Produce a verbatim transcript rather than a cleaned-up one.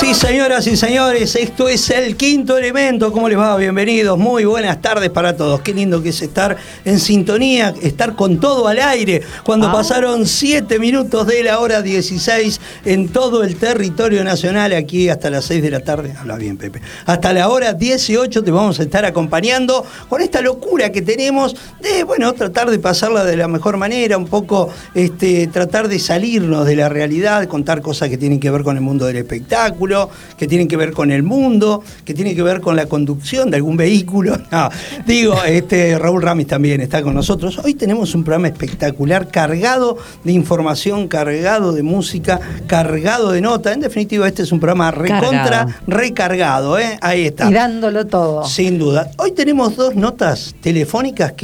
Sí, señoras y señores, esto es El Quinto Elemento. ¿Cómo les va? Bienvenidos, muy buenas tardes para todos. Qué lindo que es estar en sintonía, estar con todo al aire. Cuando ah. pasaron siete minutos de la hora dieciséis en todo el territorio nacional, aquí hasta las seis de la tarde. Habla bien, Pepe. Hasta la hora dieciocho te vamos a estar acompañando con esta locura que tenemos de, bueno, tratar de pasarla de la mejor manera, un poco este, tratar de salirnos de la realidad, contar cosas que tienen que ver con el mundo del espectáculo, que tienen que ver con el mundo, que tienen que ver con la conducción de algún vehículo. No, digo, este, Raúl Ramis también está con nosotros. Hoy tenemos un programa espectacular, cargado de información, cargado de música, cargado de nota. En definitiva, este es un programa recontra, cargado. recargado, ¿eh? Ahí está. Y dándolo todo. Sin duda. Hoy tenemos dos notas telefónicas que